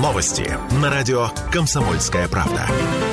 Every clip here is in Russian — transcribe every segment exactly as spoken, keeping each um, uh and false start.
Новости на радио «Комсомольская правда».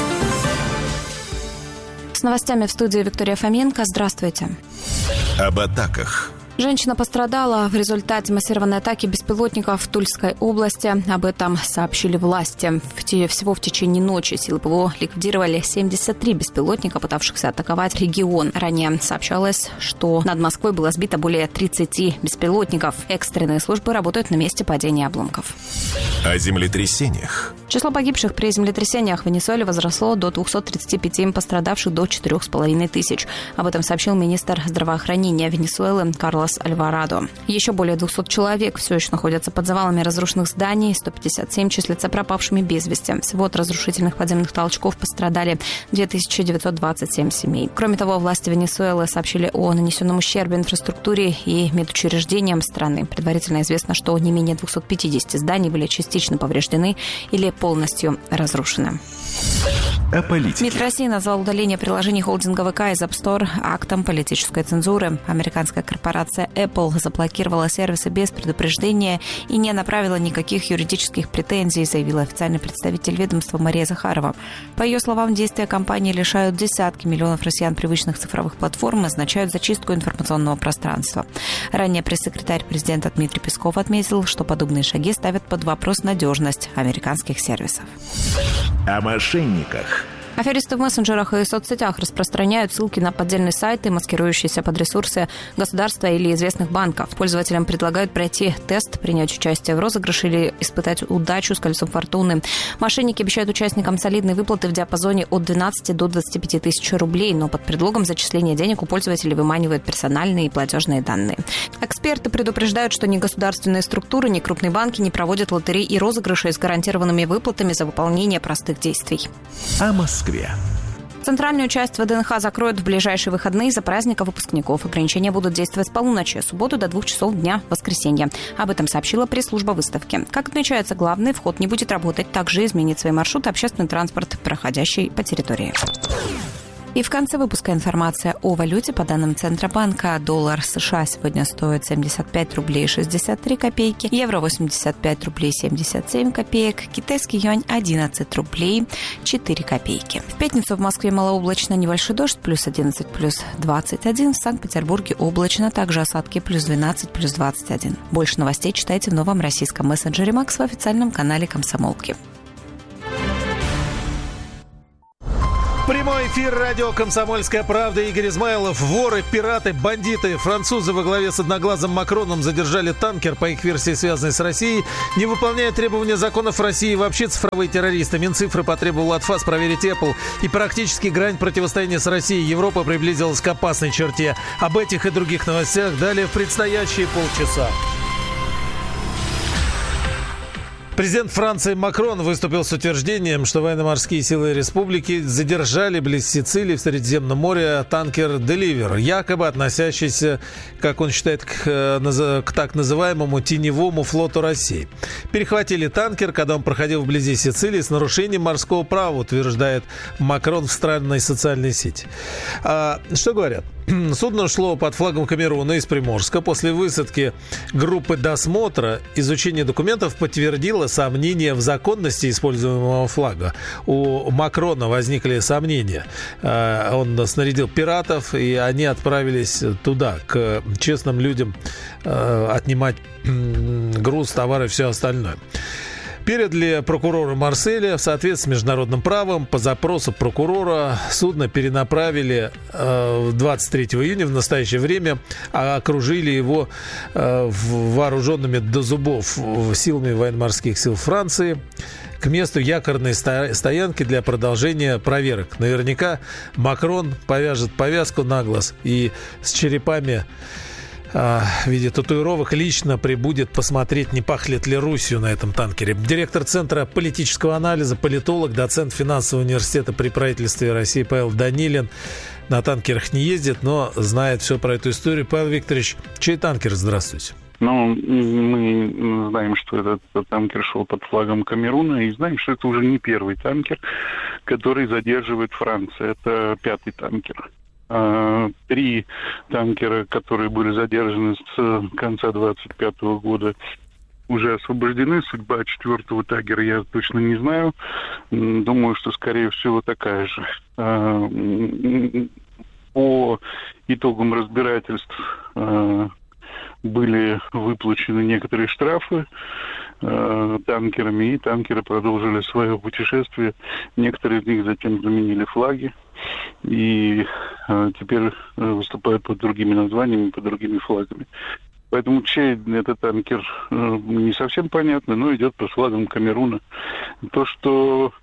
С новостями в студии Виктория Фоменко. Здравствуйте. Об атаках. Женщина пострадала в результате массированной атаки беспилотников в Тульской области. Об этом сообщили власти. Всего в течение ночи силы ПВО ликвидировали семьдесят три беспилотника, пытавшихся атаковать регион. Ранее сообщалось, что над Москвой было сбито более тридцати беспилотников. Экстренные службы работают на месте падения обломков. О землетрясениях. Число погибших при землетрясениях в Венесуэле возросло до двухсот тридцати пяти, пострадавших до четырёх с половиной тысяч. Об этом сообщил министр здравоохранения Венесуэлы Карлос Альварадо. Еще более двухсот человек все еще находятся под завалами разрушенных зданий, сто пятьдесят семь числятся пропавшими без вести. Всего от разрушительных подземных толчков пострадали две тысячи девятьсот двадцать семь семей. Кроме того, власти Венесуэлы сообщили о нанесенном ущербе инфраструктуре и медучреждениям страны. Предварительно известно, что не менее двухсот пятидесяти зданий были частично повреждены или полностью разрушены. О политике. МИД России назвал удаление приложений холдинга ВК из App Store актом политической цензуры. Американская корпорация Apple заблокировала сервисы без предупреждения и не направила никаких юридических претензий, заявила официальный представитель ведомства Мария Захарова. По ее словам, действия компании лишают десятки миллионов россиян привычных цифровых платформ и означают зачистку информационного пространства. Ранее пресс-секретарь президента Дмитрий Песков отметил, что подобные шаги ставят под вопрос надежность американских сервисов. О мошенниках. Аферисты в мессенджерах и соцсетях распространяют ссылки на поддельные сайты, маскирующиеся под ресурсы государства или известных банков. Пользователям предлагают пройти тест, принять участие в розыгрыше или испытать удачу с колесом фортуны. Мошенники обещают участникам солидные выплаты в диапазоне от двенадцати до двадцати пяти тысяч рублей, но под предлогом зачисления денег у пользователей выманивают персональные и платежные данные. Эксперты предупреждают, что ни государственные структуры, ни крупные банки не проводят лотерей и розыгрыши с гарантированными выплатами за выполнение простых действий. О Москве. Центральную часть ВДНХ закроют в ближайшие выходные из-за праздника выпускников. Ограничения будут действовать с полуночи, в субботу до двух часов дня, воскресенья. Об этом сообщила пресс-служба выставки. Как отмечается, главный вход не будет работать. Также изменит свои маршруты общественный транспорт, проходящий по территории. И в конце выпуска информация о валюте. По данным Центробанка, доллар США сегодня стоит семьдесят пять рублей шестьдесят три копейки, евро восемьдесят пять рублей семьдесят семь копеек, китайский юань одиннадцать рублей четыре копейки. В пятницу в Москве малооблачно, небольшой дождь, плюс одиннадцать, плюс двадцать один. В Санкт-Петербурге облачно, также осадки, плюс двенадцать, плюс двадцать один. Больше новостей читайте в новом российском мессенджере Макс в официальном канале Комсомолки. Прямой эфир радио «Комсомольская правда». Игорь Измайлов. Воры, пираты, бандиты, французы во главе с одноглазым Макроном задержали танкер, по их версии связанный с Россией. Не выполняя требования законов России, вообще цифровые террористы. Минцифры потребовал от ФАС проверить Apple. И практически грань противостояния с Россией. Европа приблизилась к опасной черте. Об этих и других новостях далее в предстоящие полчаса. Президент Франции Макрон выступил с утверждением, что военно-морские силы республики задержали близ Сицилии в Средиземном море танкер «Деливер», якобы относящийся, как он считает, к, к так называемому теневому флоту России. Перехватили танкер, когда он проходил вблизи Сицилии с нарушением морского права, утверждает Макрон в странной социальной сети. А, что говорят? Судно шло под флагом Камеруна из Приморска. После высадки группы досмотра изучение документов подтвердило сомнения в законности используемого флага. У Макрона возникли сомнения. Он снарядил пиратов, и они отправились туда, к честным людям, отнимать груз, товары и все остальное. Передали прокурору Марселя в соответствии с международным правом. По запросу прокурора судно перенаправили э, двадцать третьего июня в настоящее время, а окружили его э, вооруженными до зубов силами военно-морских сил Франции к месту якорной стоянки для продолжения проверок. Наверняка Макрон повяжет повязку на глаз и с черепами в виде татуировок лично прибудет посмотреть, не пахнет ли Русью на этом танкере. Директор Центра политического анализа, политолог, доцент финансового университета при правительстве России Павел Данилин на танкерах не ездит, но знает все про эту историю. Павел Викторович, чей танкер? Здравствуйте. Ну, мы знаем, что этот танкер шел под флагом Камеруна, и знаем, что это уже не первый танкер, который задерживает Франция. Это пятый танкер. Три танкера, которые были задержаны с конца двадцать пятого года, уже освобождены. Судьба четвертого танкера я точно не знаю. Думаю, что, скорее всего, такая же. По итогам разбирательств были выплачены некоторые штрафы танкерами, и танкеры продолжили свое путешествие. Некоторые из них затем заменили флаги и теперь выступают под другими названиями, под другими флагами. Поэтому чей этот танкер не совсем понятно, но идет под флагом Камеруна. То, что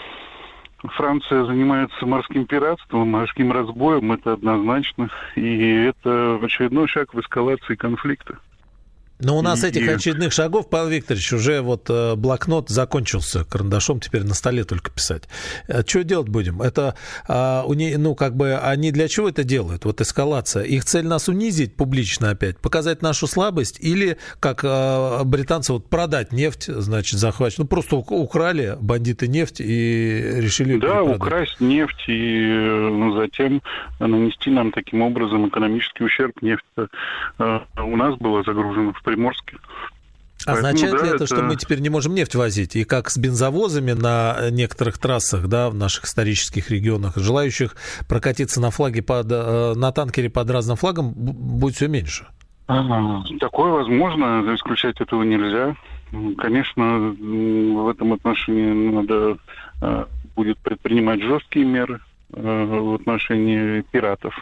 Франция занимается морским пиратством, морским разбоем, это однозначно. И это очередной шаг в эскалации конфликта. Но у нас и, этих и... очередных шагов, Павел Викторович, уже вот э, блокнот закончился, карандашом теперь на столе только писать. А что делать будем? Это, э, у не, ну, как бы, они для чего это делают? Вот эскалация. Их цель нас унизить публично опять, показать нашу слабость или, как э, британцы, вот продать нефть, значит, захватить. Ну, просто украли бандиты нефть и решили... Да, перепродать. Украсть нефть и ну, затем нанести нам таким образом экономический ущерб. Нефть э, у нас была загружена в Приморске. Означает Поэтому, ли да, это, это, что мы теперь не можем нефть возить? И как с бензовозами на некоторых трассах, да, в наших исторических регионах, желающих прокатиться на флаге под, на танкере под разным флагом будет все меньше? Ага, такое возможно, исключать этого нельзя. Конечно, в этом отношении надо будет предпринимать жесткие меры в отношении пиратов.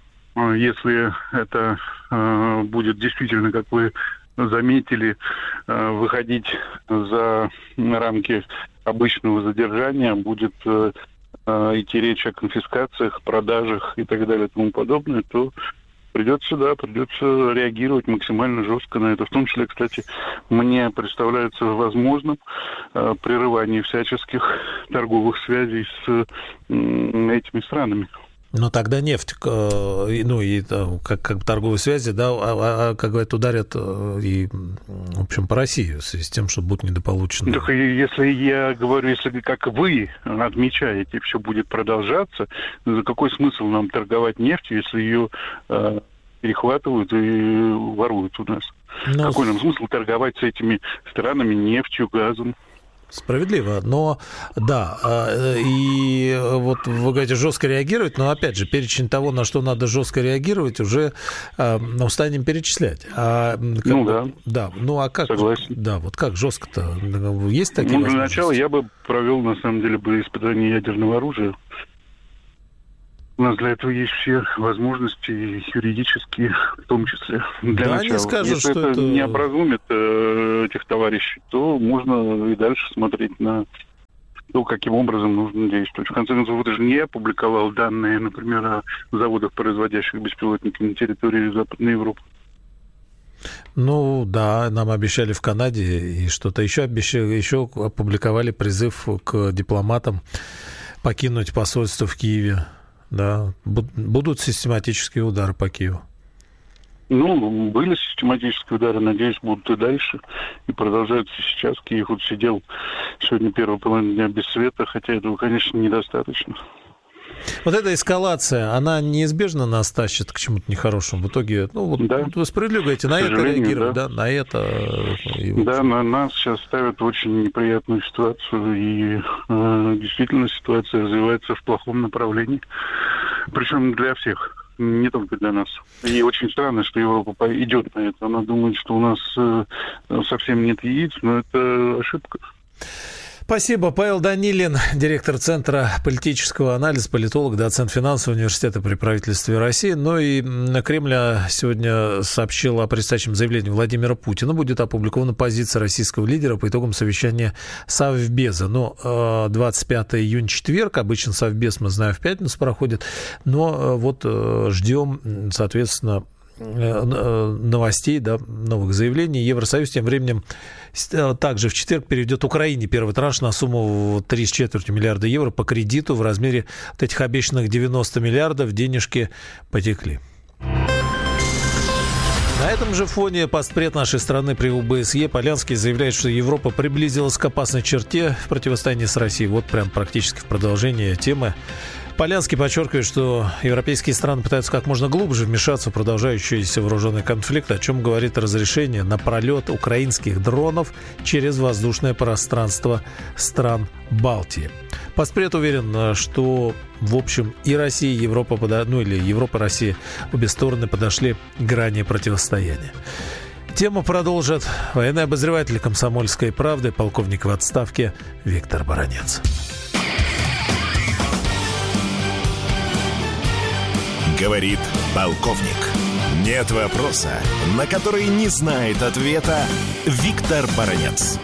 Если это э, будет действительно, как вы заметили, э, выходить за рамки обычного задержания, будет э, идти речь о конфискациях, продажах и так далее и тому подобное, то придется, да, придется реагировать максимально жестко на это. В том числе, кстати, мне представляется возможным э, прерывание всяческих торговых связей с э, этими странами. Но тогда нефть, ну и как, как торговые связи, да, а, а, как говорят, ударят и, в общем, по России в связи с тем, что будут недополучены. Так если я говорю, если как вы отмечаете, все будет продолжаться, за какой смысл нам торговать нефтью, если ее э, перехватывают и воруют у нас? Но... Какой нам смысл торговать с этими странами нефтью, газом? Справедливо, но да, и вот вы говорите, жестко реагировать, но опять же, перечень того, на что надо жестко реагировать, уже ну, станем перечислять. А, как, ну да. Да, ну а как? Согласен. Да, вот как жестко-то? Есть такие ну, возможности? Для начала я бы провел, на самом деле, бы испытание ядерного оружия. У нас для этого есть все возможности, юридические в том числе. Для да, начала. они скажут, Если что это, это не образумит э, этих товарищей, то можно и дальше смотреть на то, каким образом нужно действовать. В конце концов, это же не я опубликовал данные, например, о заводах, производящих беспилотники на территории Западной Европы. Ну да, нам обещали в Канаде и что-то еще обещали, еще опубликовали призыв к дипломатам покинуть посольство в Киеве. Да, будут систематические удары по Киеву. Ну, были систематические удары, надеюсь, будут и дальше. И продолжаются сейчас. Киев вот сидел сегодня первую половину дня без света, хотя этого, конечно, недостаточно. Вот эта эскалация, она неизбежно нас тащит к чему-то нехорошему. В итоге, ну, вот, да. вот вы справедливо говорите, на это реагировать, да. да, на это. И вот... Да, на нас сейчас ставят в очень неприятную ситуацию, и э, действительно ситуация развивается в плохом направлении. Причем для всех, не только для нас. И очень странно, что Европа идет на это. Она думает, что у нас э, совсем нет яиц, но это ошибка. Спасибо. Павел Данилин, директор Центра политического анализа, политолог, доцент финансового университета при правительстве России. Ну и Кремль сегодня сообщил о предстоящем заявлении Владимира Путина. Будет опубликована позиция российского лидера по итогам совещания Совбеза. Ну, двадцать пятого июня, четверг. Обычно Совбез, мы знаем, в пятницу проходит. Но вот ждем, соответственно, новостей, да, новых заявлений. Евросоюз тем временем также в четверг переведет Украине первый транш на сумму три с четвертью миллиарда евро по кредиту в размере вот этих обещанных девяносто миллиардов. Денежки потекли. На этом же фоне постпред нашей страны при ОБСЕ Полянский заявляет, что Европа приблизилась к опасной черте в противостоянии с Россией. Вот прям практически в продолжение темы Полянский подчеркивает, что европейские страны пытаются как можно глубже вмешаться в продолжающийся вооруженный конфликт, о чем говорит разрешение на пролет украинских дронов через воздушное пространство стран Балтии. Поспред уверен, что, в общем, и Россия, и Европа, ну или Европа, Россия, обе стороны подошли к грани противостояния. Тему продолжит военный обозреватель «Комсомольской правды», полковник в отставке Виктор Баранец. Говорит полковник. Нет вопроса, на который не знает ответа Виктор Баранец.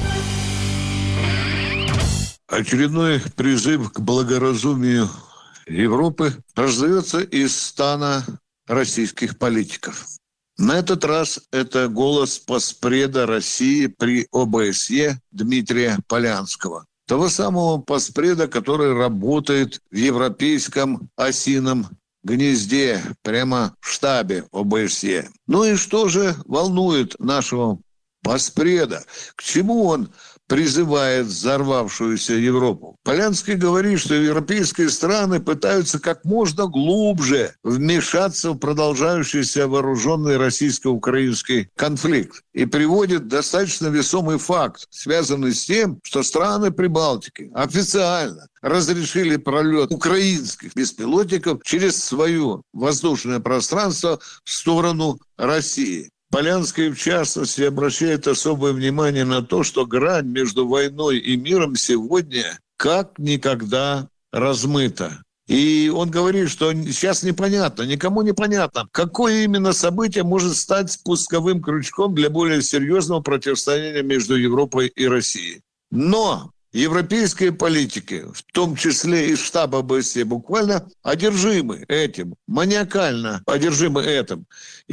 Очередной призыв к благоразумию Европы раздается из стана российских политиков. На этот раз это голос поспреда России при ОБСЕ Дмитрия Полянского. Того самого поспреда, который работает в европейском осином гнезде, прямо в штабе ОБСЕ. Ну и что же волнует нашего поспреда? К чему он призывает взорвавшуюся Европу? Полянский говорит, что европейские страны пытаются как можно глубже вмешаться в продолжающийся вооруженный российско-украинский конфликт и приводит достаточно весомый факт, связанный с тем, что страны Прибалтики официально разрешили пролет украинских беспилотников через свое воздушное пространство в сторону России. Полянский, в частности, обращает особое внимание на то, что грань между войной и миром сегодня как никогда размыта. И он говорит, что сейчас непонятно, никому непонятно, какое именно событие может стать спусковым крючком для более серьезного противостояния между Европой и Россией. Но европейские политики, в том числе и штаб ОБСЕ, буквально одержимы этим, маниакально одержимы этим.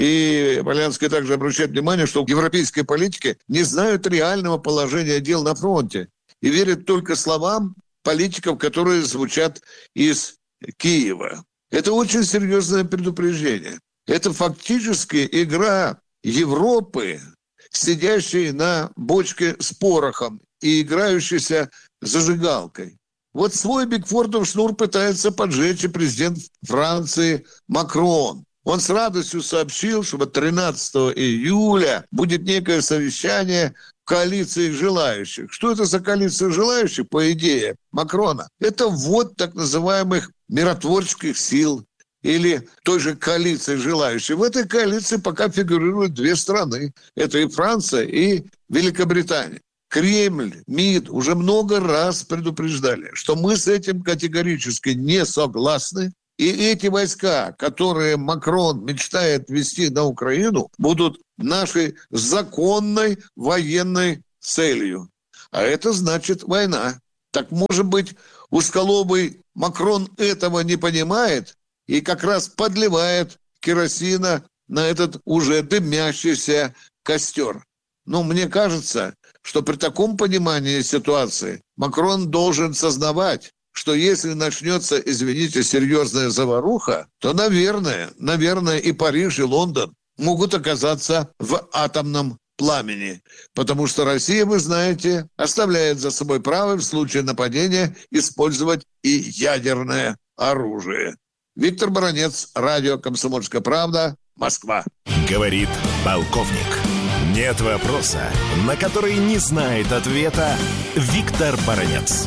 И Полянский также обращает внимание, что европейские политики не знают реального положения дел на фронте и верят только словам политиков, которые звучат из Киева. Это очень серьезное предупреждение. Это фактически игра Европы, сидящей на бочке с порохом и играющейся зажигалкой. Вот свой Бигфордов шнур пытается поджечь и президент Франции Макрон. Он с радостью сообщил, что тринадцатого июля будет некое совещание в коалиции желающих. Что это за коалиция желающих, по идее Макрона? Это ввод так называемых миротворческих сил или той же коалиции желающих. В этой коалиции пока фигурируют две страны. Это и Франция, и Великобритания. Кремль, МИД уже много раз предупреждали, что мы с этим категорически не согласны. И эти войска, которые Макрон мечтает ввести на Украину, будут нашей законной военной целью. А это значит война. Так, может быть, узколобый Макрон этого не понимает и как раз подливает керосина на этот уже дымящийся костер. Но мне кажется, что при таком понимании ситуации Макрон должен сознавать, что если начнется, извините, серьезная заваруха, то, наверное, наверное, и Париж, и Лондон могут оказаться в атомном пламени. Потому что Россия, вы знаете, оставляет за собой право в случае нападения использовать и ядерное оружие. Виктор Баранец, радио «Комсомольская правда», Москва. Говорит полковник. Нет вопроса, на который не знает ответа Виктор Баранец.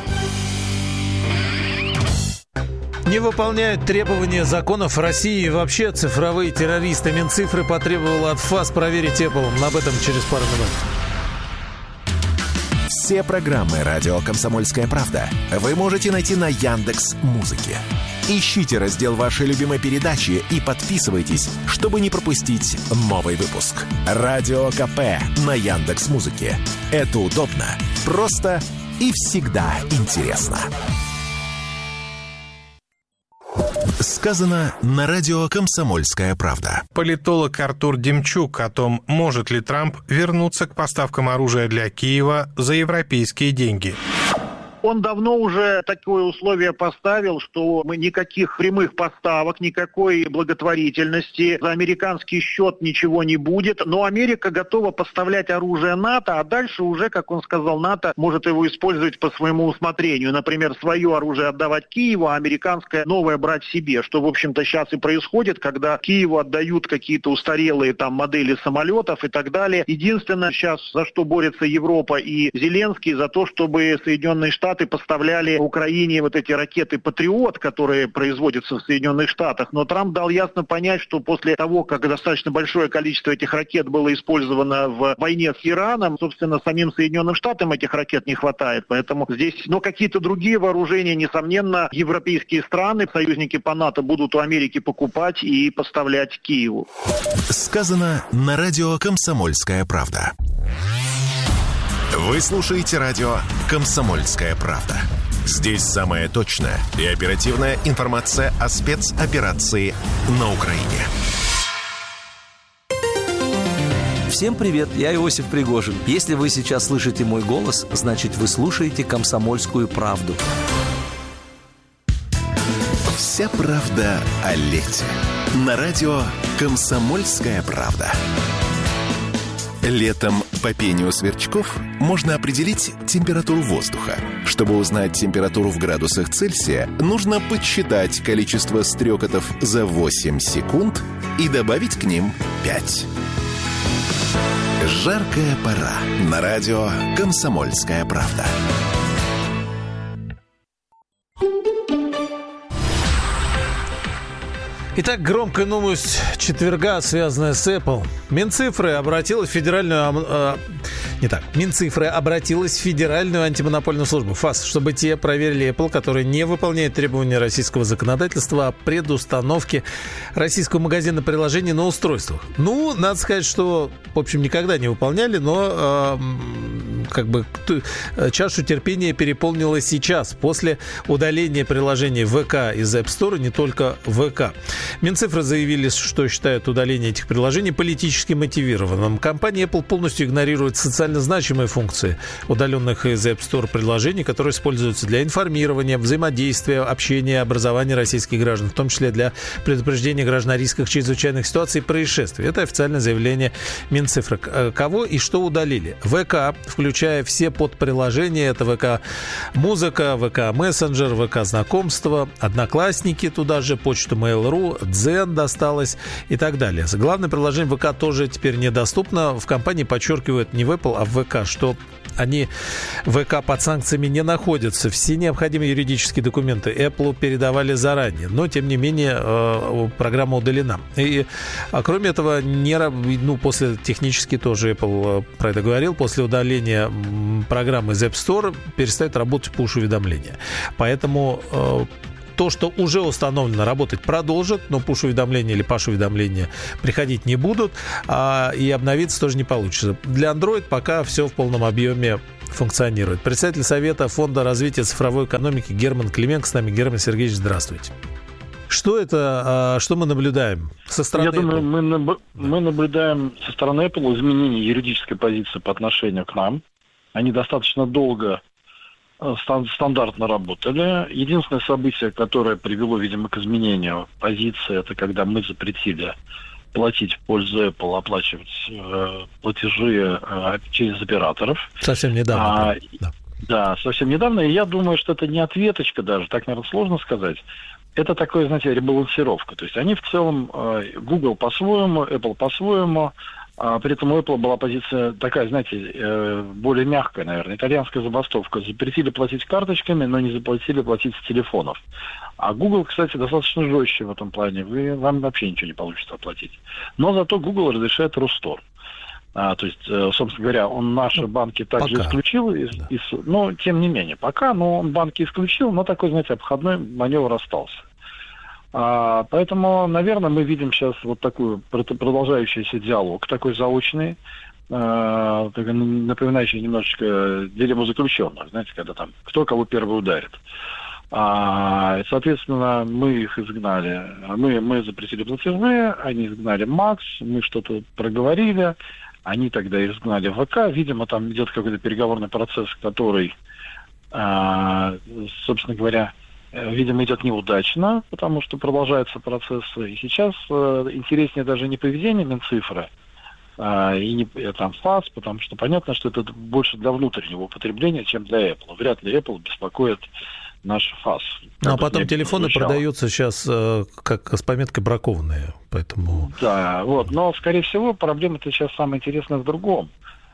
Не выполняют требования законов России и вообще цифровые террористы. Минцифры потребовала от ФАС проверить Apple. Об этом через пару минут. Все программы «Радио Комсомольская правда» вы можете найти на Яндекс.Музыке. Ищите раздел вашей любимой передачи и подписывайтесь, чтобы не пропустить новый выпуск. Радио КП на Яндекс.Музыке. Это удобно, просто и всегда интересно. Сказано на радио «Комсомольская правда». Политолог Артур Демчук о том, может ли Трамп вернуться к поставкам оружия для Киева за европейские деньги. Он давно уже такое условие поставил, что мы никаких прямых поставок, никакой благотворительности, за американский счет ничего не будет. Но Америка готова поставлять оружие НАТО, а дальше уже, как он сказал, НАТО может его использовать по своему усмотрению. Например, свое оружие отдавать Киеву, а американское новое брать себе. Что, в общем-то, сейчас и происходит, когда Киеву отдают какие-то устарелые там модели самолетов и так далее. Единственное сейчас, за что борется Европа и Зеленский, за то, чтобы Соединенные Штаты поставляли Украине вот эти ракеты «Патриот», которые производятся в Соединенных Штатах. Но Трамп дал ясно понять, что после того, как достаточно большое количество этих ракет было использовано в войне с Ираном, собственно, самим Соединенным Штатам этих ракет не хватает. Поэтому здесь, но какие-то другие вооружения, несомненно, европейские страны, союзники по НАТО, будут у Америки покупать и поставлять Киеву. Сказано на радио «Комсомольская правда». Вы слушаете радио «Комсомольская правда». Здесь самая точная и оперативная информация о спецоперации на Украине. Всем привет, я Иосиф Пригожин. Если вы сейчас слышите мой голос, значит, вы слушаете «Комсомольскую правду». Вся правда о лете. На радио «Комсомольская правда». Летом по пению сверчков можно определить температуру воздуха. Чтобы узнать температуру в градусах Цельсия, нужно подсчитать количество стрекотов за восемь секунд и добавить к ним пять. Жаркая пора. На радио «Комсомольская правда». Итак, громкая новость четверга, связанная с Apple. Минцифры обратилась в федеральную... Э, не так. Минцифры обратилась в Федеральную антимонопольную службу, ФАС, чтобы те проверили Apple, который не выполняет требования российского законодательства о предустановке российского магазина приложений на устройствах. Ну, надо сказать, что, в общем, никогда не выполняли, но э, как бы чашу терпения переполнила сейчас, после удаления приложений ВК из App Store, не только ВК. Минцифры заявили, что считают удаление этих приложений политически мотивированным. Компания Apple полностью игнорирует социально значимые функции удаленных из App Store приложений, которые используются для информирования, взаимодействия, общения, образования российских граждан, в том числе для предупреждения граждан о рисках чрезвычайных ситуаций и происшествий. Это официальное заявление Минцифры. Кого и что удалили? ВК, включая все подприложения. Это ВК-музыка, ВК-мессенджер, ВК-знакомство, Одноклассники туда же, почту Mail.ru, Дзен досталось и так далее. Главное приложение ВК тоже теперь недоступно. В компании подчеркивают не в Apple, а в ВК, что они, ВК, под санкциями не находятся. Все необходимые юридические документы Apple передавали заранее, но, тем не менее, программа удалена. И, а кроме этого, не, ну, после технически тоже Apple про это говорил, после удаления программы из App Store перестает работать пуш-уведомления. Поэтому то, что уже установлено, работать продолжит, но пуш-уведомления или паш-уведомления приходить не будут, а, и обновиться тоже не получится. Для Android пока все в полном объеме функционирует. Председатель Совета Фонда развития цифровой экономики Герман Клименко с нами. Герман Сергеевич, здравствуйте. Что это, что мы наблюдаем со стороны Я думаю, Apple? мы, наб... мы наблюдаем со стороны Apple изменение юридической позиции по отношению к нам. Они достаточно долго стандартно работали. Единственное событие, которое привело, видимо, к изменению позиции, это когда мы запретили платить в пользу Apple, оплачивать э, платежи э, через операторов. Совсем недавно. А, да. да, совсем недавно. И я думаю, что это не ответочка даже, так, наверное, сложно сказать. Это такое, знаете, ребалансировка. То есть они в целом, э, Google по-своему, Apple по-своему. А при этом у Apple была позиция такая, знаете, более мягкая, наверное, итальянская забастовка. Запретили платить карточками, но не запретили платить с телефонов. А Google, кстати, достаточно жестче в этом плане. Вы, вам вообще ничего не получится оплатить. Но зато Google разрешает Рустор. А, то есть, собственно говоря, он наши банки также пока исключил. Из, да. из, но, тем не менее, пока, но он банки исключил, но такой, знаете, обходной маневр остался. А, поэтому, наверное, мы видим сейчас вот такой продолжающийся диалог, такой заочный, а, напоминающий немножечко дилемму заключенных, знаете, когда там кто кого первый ударит. А, соответственно, мы их изгнали, мы, мы запретили платежи, они изгнали Макс, мы что-то проговорили, они тогда изгнали ВК, видимо, там идет какой-то переговорный процесс, который собственно говоря, видимо, идет неудачно, потому что продолжаются процессы. И сейчас интереснее даже не поведение Минцифры, и не там ФАС, потому что понятно, что это больше для внутреннего употребления, чем для Apple. Вряд ли Apple беспокоит наш ФАС. Ну, а потом телефоны продаются сейчас как с пометкой бракованные, поэтому... Да, вот, но, скорее всего, проблема-то сейчас самая интересная в другом.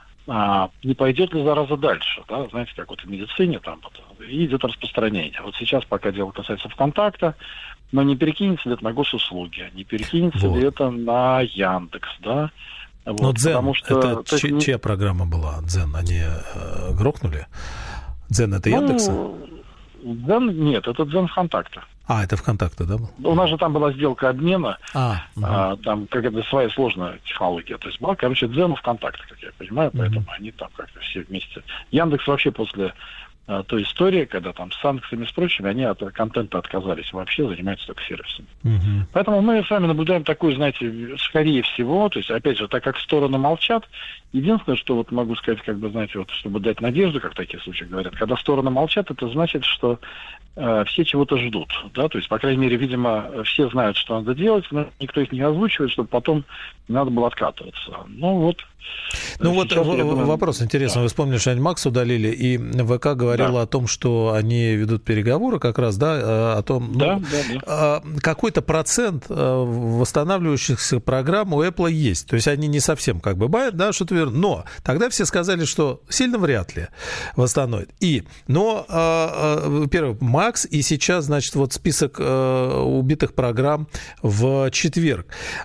А, не пойдет ли зараза дальше, да, знаете, как вот в медицине там вот, и идет распространение. Вот сейчас пока дело касается ВКонтакта, но не перекинется ли это на госуслуги, не перекинется вот. ли это на Яндекс, да. Вот, но Дзен, потому что, это ч- есть, чья программа была? Дзен, они э, грохнули? Дзен это Яндекса? Ну, Дзен, нет, это Дзен ВКонтакта. А, это ВКонтакте, да? У нас же там была сделка обмена, а, угу. а, там какая-то своя сложная технология. То есть была, короче, Дзен ВКонтакте, как я понимаю, поэтому угу. они там как-то все вместе. Яндекс вообще после а, той истории, когда там с санкциями и с прочим, они от контента отказались вообще, занимаются только сервисами. Угу. Поэтому мы с вами наблюдаем такую, знаете, скорее всего, то есть, опять же, так как стороны молчат, единственное, что вот могу сказать, как бы, знаете, вот, чтобы дать надежду, как в таких случаях говорят, когда стороны молчат, это значит, что э, все чего-то ждут, да, то есть, по крайней мере, видимо, все знают, что надо делать, но никто их не озвучивает, чтобы потом не надо было откатываться. Ну, вот. Ну, вот в- думаю, вопрос интересный. Да. Вы вспомнили, что они Макс удалили, и ВК говорила да. о том, что они ведут переговоры как раз, да, о том, да, ну, да, да. какой-то процент восстанавливающихся программ у Apple есть. То есть, они не совсем как бы бают, да, что-то верно. Но тогда все сказали, что сильно вряд ли восстановит. И, но, первое, Макс, и сейчас, значит, вот список убитых программ в четверг.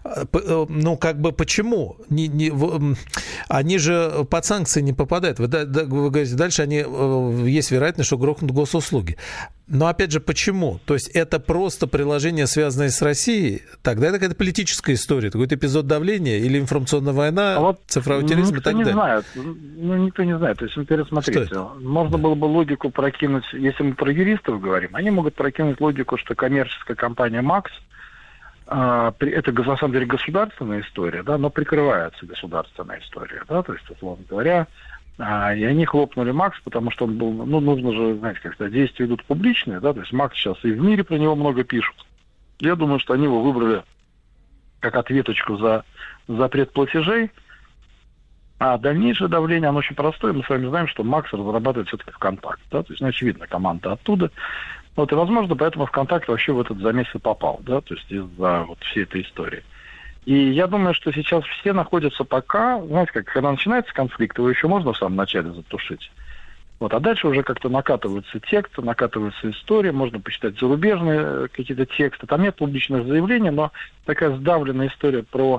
Ну, как бы почему? Не, не, они же под санкции не попадают. Вы, вы говорите, дальше они, есть вероятность, что грохнут госуслуги. Но, опять же, почему? То есть, это просто приложение, связанное с Россией? Тогда это какая-то политическая история, какой-то эпизод давления или информационная война, а вот цифровой терроризм и так далее? Никто не знает. Ну, никто не знает. То есть, например, смотрите, можно было бы логику прокинуть, если мы про юристов говорим, они могут прокинуть логику, что коммерческая компания Макс, это, на самом деле, государственная история, да, но прикрывается государственная история, да, то есть, условно говоря, а, и они хлопнули Макс, потому что он был, ну, нужно же, знаете, как-то действия идут публичные, да, то есть Макс сейчас и в мире про него много пишут. Я думаю, что они его выбрали как ответочку за запрет платежей, а дальнейшее давление, оно очень простое, мы с вами знаем, что Макс разрабатывает все-таки ВКонтакте, да, то есть, ну, очевидно, команда оттуда. Вот, и, возможно, поэтому ВКонтакте вообще в этот замес и попал, да, то есть из-за вот всей этой истории. И я думаю, что сейчас все находятся пока, знаете, как, когда начинается конфликт, его еще можно в самом начале затушить. Вот, а дальше уже как-то накатываются тексты, накатываются истории, можно почитать зарубежные какие-то тексты. Там нет публичных заявлений, но такая сдавленная история про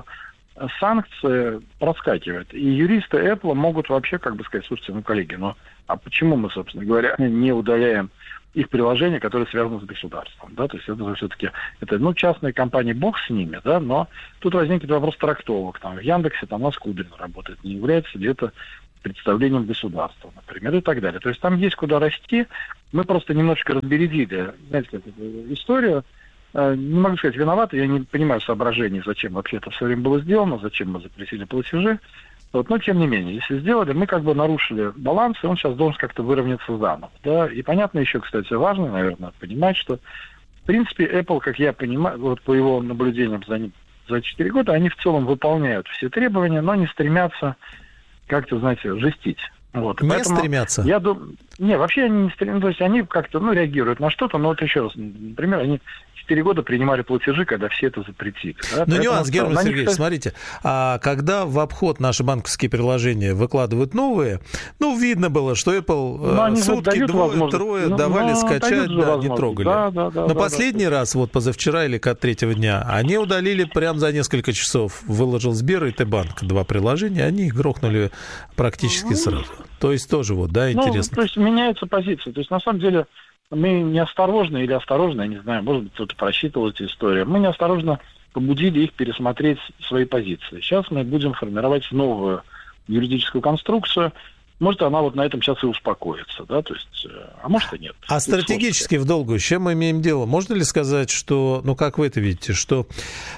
санкции проскакивает. И юристы Apple могут вообще, как бы сказать, слушайте, ну, коллеги, ну, а почему мы, собственно говоря, не удаляем их приложения, которые связаны с государством, да, то есть это все-таки, это, ну, частные компании, бог с ними, да, но тут возникнет вопрос трактовок, там, в Яндексе, там, Ласкудрин работает, не является ли это представлением государства, например, и так далее. То есть там есть куда расти, мы просто немножечко разбередили, знаете, как историю, не могу сказать, виноваты, я не понимаю соображений, зачем вообще это все время было сделано, зачем мы запретили платежи. Вот, но, тем не менее, если сделали, мы как бы нарушили баланс, и он сейчас должен как-то выровняться заново. Да? И понятно еще, кстати, важно, наверное, понимать, что, в принципе, Apple, как я понимаю, вот по его наблюдениям за ним за четыре года, они в целом выполняют все требования, но не стремятся как-то, знаете, жестить. Вот. Не стремятся? Я думаю, не, вообще они не стремятся, то есть они как-то, ну, реагируют на что-то, но вот еще раз, например, они четыре года принимали платежи, когда все это запретили. Да? Ну, нюанс, Герман Сергеевич, них... смотрите, а когда в обход наши банковские приложения выкладывают новые, ну, видно было, что Apple ну, сутки, двое, трое ну, давали ну, скачать, да, не трогали. Да, да, да, Но да, последний да, раз, вот позавчера или как третьего дня, они удалили прям за несколько часов. Выложил Сбер и Т-банк два приложения, они их грохнули практически ну, сразу. То есть тоже вот, да, интересно. Ну, то есть меняется позиция. То есть, на самом деле, мы неосторожно или осторожно, я не знаю, может быть, кто-то просчитывал эти истории, мы неосторожно побудили их пересмотреть свои позиции. Сейчас мы будем формировать новую юридическую конструкцию, может, она вот на этом сейчас и успокоится, да, то есть, а может и нет. А стратегически в долгую, с чем мы имеем дело? Можно ли сказать, что, ну, как вы это видите, что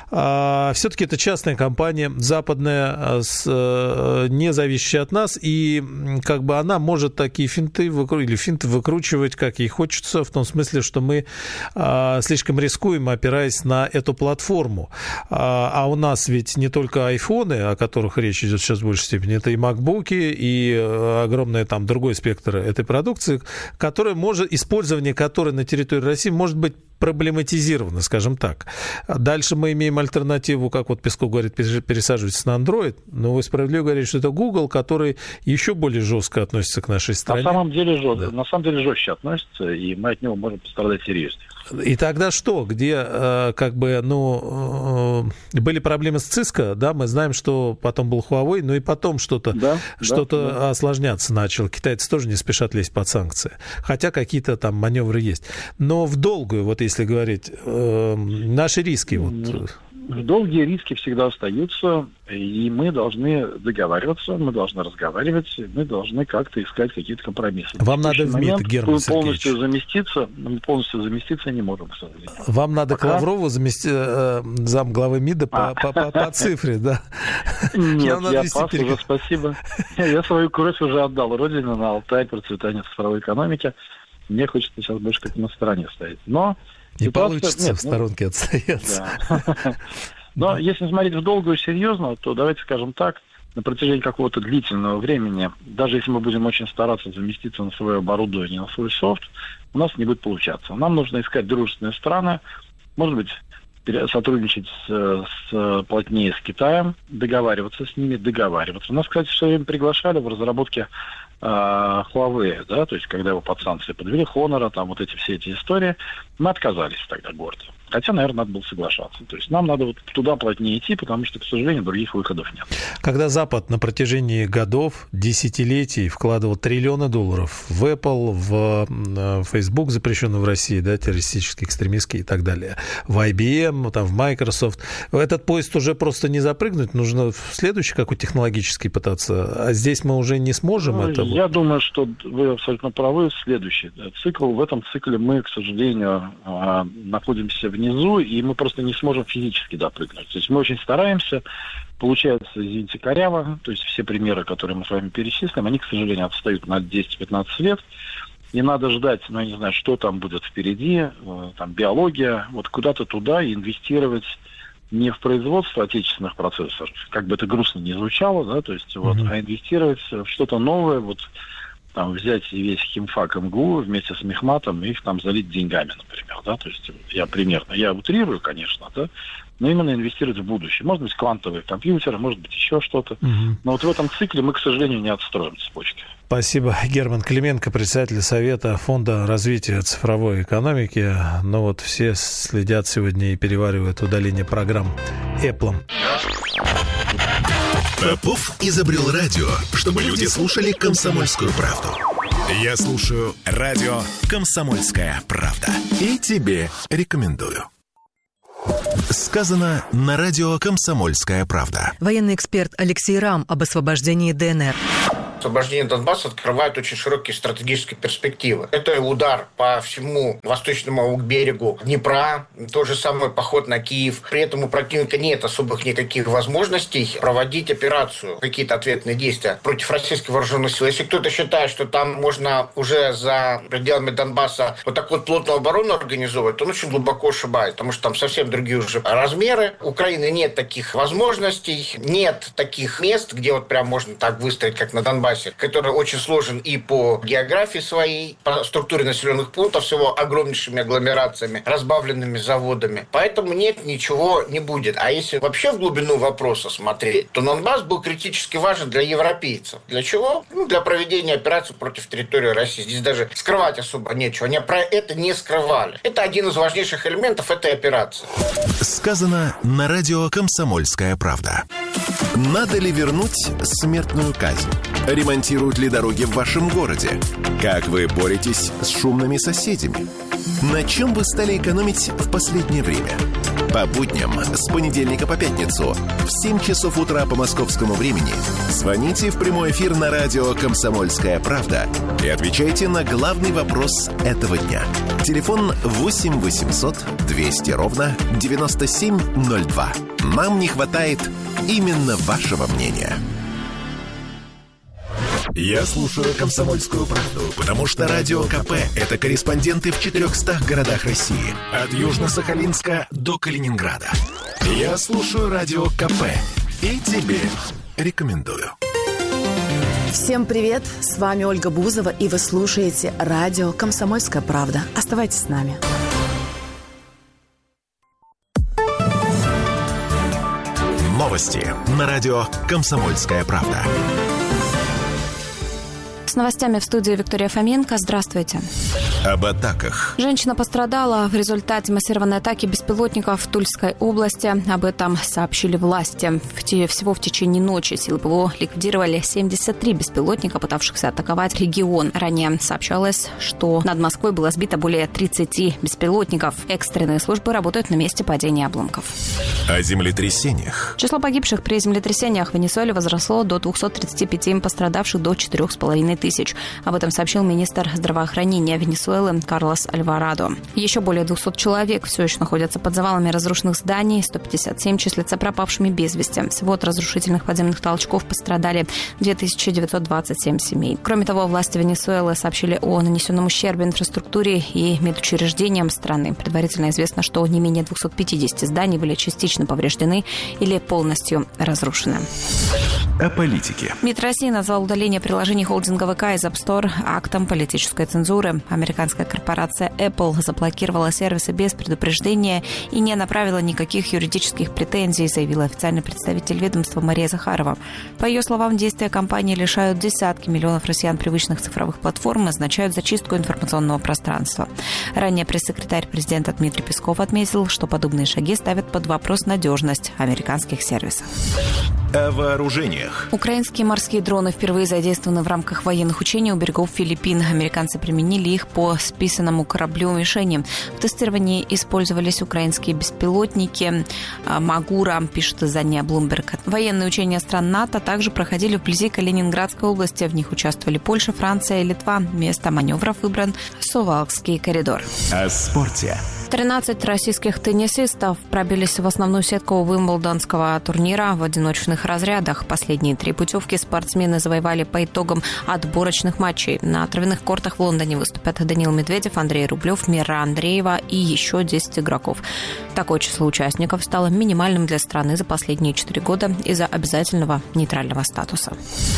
а, все-таки это частная компания, западная, с, а, не зависящая от нас, и как бы она может такие финты, выкру... или финты выкручивать, как ей хочется, в том смысле, что мы а, слишком рискуем, опираясь на эту платформу. А, а у нас ведь не только айфоны, о которых речь идет сейчас в большей степени, это и макбуки, и огромный там другой спектр этой продукции, которая может, использование которой на территории России может быть проблематизировано, скажем так. Дальше мы имеем альтернативу, как вот Песков говорит, пересаживайтесь на Android, но вы справедливо говорите, что это Google, который еще более жестко относится к нашей стране. На самом деле, да. на самом деле жестче относится, и мы от него можем пострадать серьезнее. И тогда что? Где, как бы, ну, были проблемы с Cisco, да, мы знаем, что потом был Huawei, но и потом что-то, да, что-то да, осложняться да. начало. Китайцы тоже не спешат лезть под санкции, хотя какие-то там маневры есть. Но в долгую, вот если говорить, э, наши риски... Вот... Долгие риски всегда остаются, и мы должны договариваться, мы должны разговаривать, мы должны как-то искать какие-то компромиссы. Вам надо в МИД, Герман Сергеевич. Полностью заместиться, мы полностью заместиться не можем, к сожалению. Вам надо Пока... к Лаврову замести, э, замглавы МИДа по, по, по, по цифре, да? Нет, я пас уже, спасибо. Я свою кровь уже отдал Родине на Алтай, процветание цифровой экономики. Мне хочется сейчас больше как на стороне стоять. Но не ситуация... получится Нет, в сторонке ну... отстояться. Да. Но если смотреть в долгую и серьезно, то давайте скажем так, на протяжении какого-то длительного времени, даже если мы будем очень стараться заместиться на свое оборудование, на свой софт, у нас не будет получаться. Нам нужно искать дружественные страны, может быть, сотрудничать с, с, плотнее с Китаем, договариваться с ними, договариваться. Нас, кстати, все время приглашали в разработке Huawei, да, то есть когда его под санкции подвели, Honor, там вот эти все эти истории, мы отказались тогда гордо. Хотя, наверное, надо было соглашаться. То есть нам надо вот туда плотнее идти, потому что, к сожалению, других выходов нет. Когда Запад на протяжении годов, десятилетий вкладывал триллионы долларов в Apple, в Facebook, запрещенный в России, да, террористический, экстремистский и так далее, в ай би эм, там, в Microsoft, этот поезд уже просто не запрыгнуть, нужно в следующий какой-то технологический пытаться, а здесь мы уже не сможем ну, это. Я вот. думаю, что вы абсолютно правы. Следующий цикл, в этом цикле мы, к сожалению, находимся в внизу, и мы просто не сможем физически допрыгнуть. То есть мы очень стараемся, получается, извините, коряво, то есть все примеры, которые мы с вами перечислим, они, к сожалению, отстают на десять-пятнадцать лет, и надо ждать, ну, я не знаю, что там будет впереди, там, биология, вот куда-то туда и инвестировать не в производство отечественных процессоров, как бы это грустно не звучало, да, то есть, вот, mm-hmm. а инвестировать в что-то новое, вот, там, взять весь химфак эм гэ у вместе с мехматом и их там залить деньгами, например, да, то есть я примерно, я утрирую, конечно, да, но именно инвестировать в будущее. Может быть, квантовые компьютеры, может быть, еще что-то. Угу. Но вот в этом цикле мы, к сожалению, не отстроим цепочки. Спасибо. Герман Клименко, председатель Совета Фонда развития цифровой экономики. Ну вот все следят сегодня и переваривают удаление программ Apple. Попов изобрел радио, чтобы люди слушали «Комсомольскую правду». Я слушаю радио «Комсомольская правда». И тебе рекомендую. Сказано на радио «Комсомольская правда». Военный эксперт Алексей Рам об освобождении дэ эн эр. Освобождение Донбасса открывает очень широкие стратегические перспективы. Это удар по всему восточному берегу Днепра, тот же самый поход на Киев. При этом у противника нет особых никаких возможностей проводить операцию, какие-то ответные действия против российских вооруженных сил. Если кто-то считает, что там можно уже за пределами Донбасса вот так вот плотную оборону организовывать, то он очень глубоко ошибается, потому что там совсем другие уже размеры. У Украины нет таких возможностей, нет таких мест, где вот прям можно так выстроить, как на Донбассе, который очень сложен и по географии своей, по структуре населенных пунктов, с его огромнейшими агломерациями, разбавленными заводами. Поэтому нет, ничего не будет. А если вообще в глубину вопроса смотреть, то Донбасс был критически важен для европейцев. Для чего? Ну, для проведения операций против территории России. Здесь даже скрывать особо нечего. Они про это не скрывали. Это один из важнейших элементов этой операции. Сказано на радио «Комсомольская правда». Надо ли вернуть смертную казнь? Ремонтируют ли дороги в вашем городе? Как вы боретесь с шумными соседями? На чем вы стали экономить в последнее время? По будням с понедельника по пятницу в семь часов утра по московскому времени звоните в прямой эфир на радио «Комсомольская правда» и отвечайте на главный вопрос этого дня. Телефон восемь восемьсот двести ровно девяносто семь ноль два. Нам не хватает именно вашего мнения. Я слушаю «Комсомольскую правду», потому что Радио КП – это корреспонденты в четырехстах городах России. От Южно-Сахалинска до Калининграда. Я слушаю Радио КП и тебе рекомендую. Всем привет! С вами Ольга Бузова, и вы слушаете радио «Комсомольская правда». Оставайтесь с нами. Новости на радио «Комсомольская правда». С новостями в студии Виктория Фоменко. Здравствуйте. Об атаках. Женщина пострадала в результате массированной атаки беспилотников в Тульской области. Об этом сообщили власти. Всего в течение ночи силы ПВО ликвидировали семьдесят три беспилотника, пытавшихся атаковать регион. Ранее сообщалось, что над Москвой было сбито более тридцати беспилотников. Экстренные службы работают на месте падения обломков. О землетрясениях. Число погибших при землетрясениях в Венесуэле возросло до двухсот тридцати пяти, пострадавших до четырёх с половиной тысяч. Об этом сообщил министр здравоохранения Венесуэлы Карлос Альварадо. Еще более двухсот человек все еще находятся под завалами разрушенных зданий, сто пятьдесят семь числятся пропавшими без вести. Всего от разрушительных подземных толчков пострадали две тысячи девятьсот двадцать семь семей. Кроме того, власти Венесуэлы сообщили о нанесенном ущербе инфраструктуре и медучреждениям страны. Предварительно известно, что не менее двухсот пятидесяти зданий были частично повреждены или полностью разрушены. О политике. МИД России назвал удаление приложений холдинга ВК из App Store актом политической цензуры. Американская корпорация Apple заблокировала сервисы без предупреждения и не направила никаких юридических претензий, заявила официальный представитель ведомства Мария Захарова. По ее словам, действия компании лишают десятки миллионов россиян привычных цифровых платформ и означают зачистку информационного пространства. Ранее пресс-секретарь президента Дмитрий Песков отметил, что подобные шаги ставят под вопрос надежность американских сервисов. О вооружениях. Украинские морские дроны впервые задействованы в рамках военных учений у берегов Филиппин. Американцы применили их по списанному кораблю мишени. В тестировании использовались украинские беспилотники «Магура», пишет издание Bloomberg. Военные учения стран НАТО также проходили вблизи Калининградской области. В них участвовали Польша, Франция и Литва. Место маневров выбран Сувалкский коридор. О спорте. тринадцать российских теннисистов пробились в основную сетку Уимблдонского турнира в одиночных разрядах. Последние три путевки спортсмены завоевали по итогам отборочных матчей. На травяных кортах в Лондоне выступят Даниил Медведев, Андрей Рублев, Мира Андреева и еще десять игроков. Такое число участников стало минимальным для страны за последние четыре года из-за обязательного нейтрального статуса.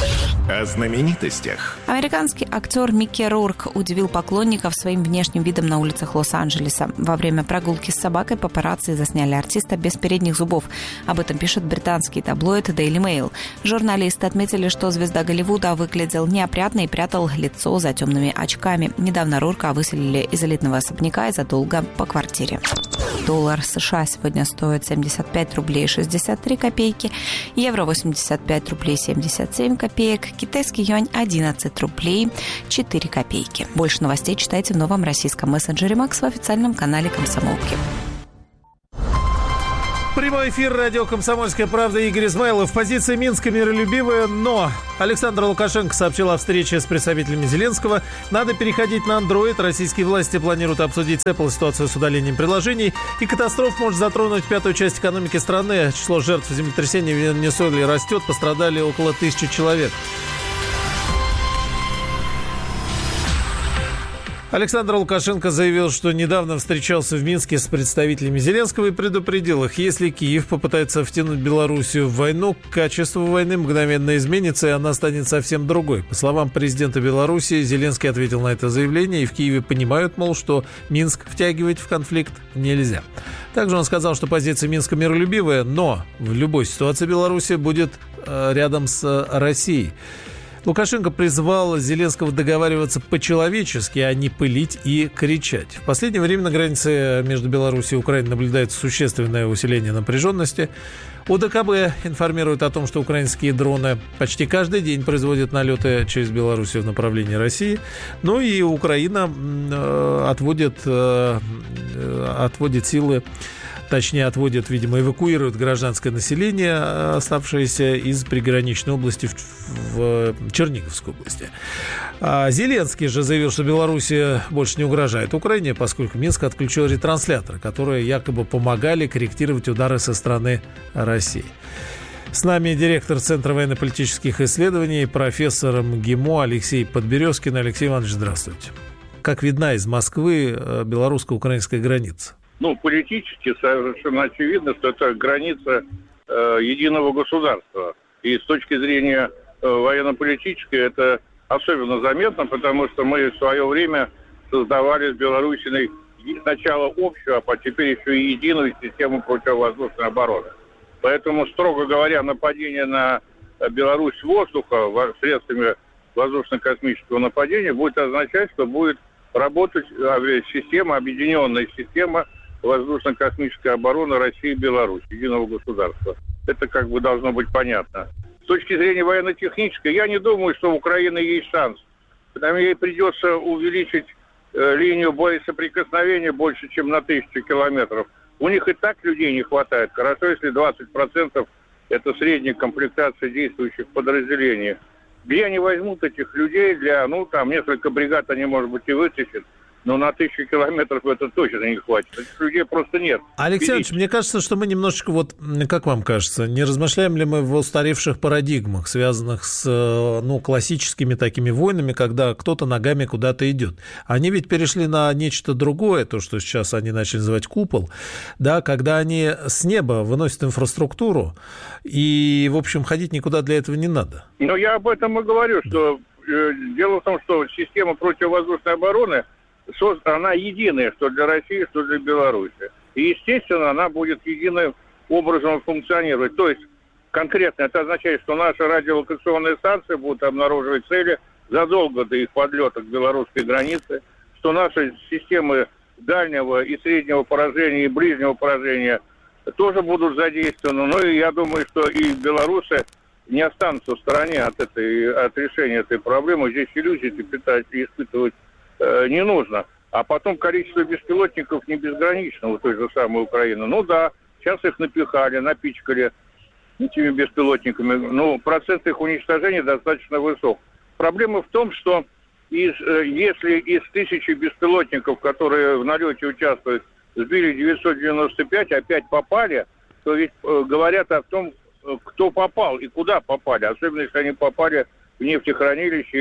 О знаменитостях. Американский актер Микки Рурк удивил поклонников своим внешним видом на улицах Лос-Анджелеса. Во время прогулки с собакой папарацци засняли артиста без передних зубов. Об этом пишет британский таблоид Daily Mail. Журналисты отметили, что звезда Голливуда выглядел неопрятно и прятал лицо за темными очками. Недавно Рурка выселили из элитного особняка из-за долга по квартире. Доллар США сегодня стоит семьдесят пять рублей шестьдесят три копейки, евро восемьдесят пять рублей семьдесят семь копеек, китайский юань одиннадцать рублей четыре копейки. Больше новостей читайте в новом российском мессенджере Макс в официальном канале Комсомолки. Прямой эфир радио «Комсомольская правда». Игорь Измайлов. Позиция Минска миролюбивая, но Александр Лукашенко сообщил о встрече с представителями Зеленского. Надо переходить на Android. Российские власти планируют обсудить с Apple ситуацию с удалением приложений. И катастрофа может затронуть пятую часть экономики страны. Число жертв землетрясения в Венесуэле растет. Пострадали около тысячи человек. Александр Лукашенко заявил, что недавно встречался в Минске с представителями Зеленского и предупредил их, если Киев попытается втянуть Белоруссию в войну, качество войны мгновенно изменится, и она станет совсем другой. По словам президента Белоруссии, Зеленский ответил на это заявление, и в Киеве понимают, мол, что Минск втягивать в конфликт нельзя. Также он сказал, что позиция Минска миролюбивая, но в любой ситуации Белоруссия будет э, рядом с Россией. Лукашенко призвал Зеленского договариваться по-человечески, а не пылить и кричать. В последнее время на границе между Белоруссией и Украиной наблюдается существенное усиление напряженности. ОДКБ информирует о том, что украинские дроны почти каждый день производят налеты через Белоруссию в направлении России. Ну и Украина э, отводит, э, отводит силы, точнее отводит, видимо, эвакуирует гражданское население, оставшееся из приграничной области в, в Черниговской области. А Зеленский же заявил, что Белоруссия больше не угрожает Украине, поскольку Минск отключил ретрансляторы, которые якобы помогали корректировать удары со стороны России. С нами директор Центра военно-политических исследований, профессор МГИМО Алексей Подберезкин. Алексей Иванович, здравствуйте. Как видна из Москвы белорусско-украинская граница? Ну, политически совершенно очевидно, что это граница э, единого государства. И с точки зрения э, военно-политической это особенно заметно, потому что мы в свое время создавали с Белоруссией сначала общую, а теперь еще и единую систему противовоздушной обороны. Поэтому, строго говоря, нападение на Беларусь с воздуха средствами воздушно-космического нападения будет означать, что будет работать система, объединенная система воздушно-космической обороны России и Беларуси, единого государства. Это как бы должно быть понятно. С точки зрения военно-технической, я не думаю, что у Украины есть шанс. Потому ей придется увеличить э, линию боесоприкосновения больше, чем на тысячу километров. У них и так людей не хватает. Хорошо, если двадцать процентов это средняя комплектация действующих подразделений. Где они возьмут этих людей для, ну, там, несколько бригад они, может быть, и вытащат. Но на тысячу километров это точно не хватит. Этих людей просто нет. Алексей Ильич, мне кажется, что мы немножечко, вот, как вам кажется, не размышляем ли мы в устаревших парадигмах, связанных с, ну, классическими такими войнами, когда кто-то ногами куда-то идет. Они ведь перешли на нечто другое, то, что сейчас они начали называть купол, да, когда они с неба выносят инфраструктуру, и, в общем, ходить никуда для этого не надо. Но я об этом и говорю, что э, дело в том, что система противовоздушной обороны она единая, что для России, что для Беларуси. И, естественно, она будет единым образом функционировать. То есть, конкретно это означает, что наши радиолокационные станции будут обнаруживать цели задолго до их подлета к белорусской границе, что наши системы дальнего и среднего поражения и ближнего поражения тоже будут задействованы. Ну и я думаю, что и белорусы не останутся в стороне от, этой, от решения этой проблемы. Здесь иллюзий питать и испытывать не нужно. А потом количество беспилотников не безгранично у той же самой Украины. Ну да, сейчас их напихали, напичкали этими беспилотниками. Ну, процент их уничтожения достаточно высок. Проблема в том, что из, если из тысячи беспилотников, которые в налете участвуют, сбили девятьсот девяносто пять, опять попали, то ведь э, говорят о том, кто попал и куда попали. Особенно, если они попали в нефтехранилище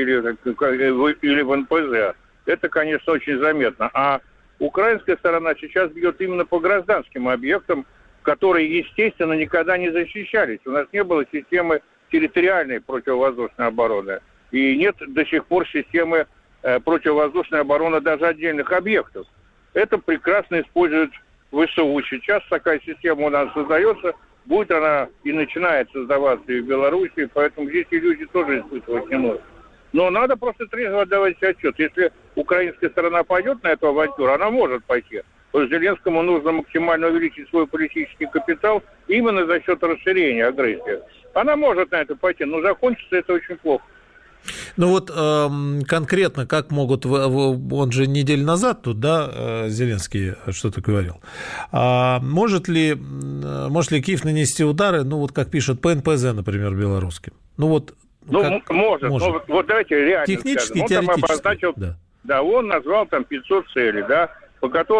или, или в эн пэ зэ. Это, конечно, очень заметно. А украинская сторона сейчас бьет именно по гражданским объектам, которые, естественно, никогда не защищались. У нас не было системы территориальной противовоздушной обороны. И нет до сих пор системы э, противовоздушной обороны даже отдельных объектов. Это прекрасно используют ВСУ. Сейчас такая система у нас создается. Будет она и начинает создаваться и в Беларуси. Поэтому здесь иллюзий тоже испытывать не нужно. Но надо просто трезво отдавать себе отчет. Если украинская сторона пойдет на эту авантюру, она может пойти. То есть Зеленскому нужно максимально увеличить свой политический капитал именно за счет расширения агрессии. Она может на это пойти, но закончится это очень плохо. Ну вот э, конкретно, как могут, он же неделю назад тут, да, Зеленский что-то говорил, а может ли, может ли Киев нанести удары, ну вот как пишут, по эн пэ зэ, например, белорусским? Ну вот. Ну, как... может, может. но вот, вот давайте реально технически, скажем. Он там обозначил, да. да, он назвал там пятьсот целей, да, по которым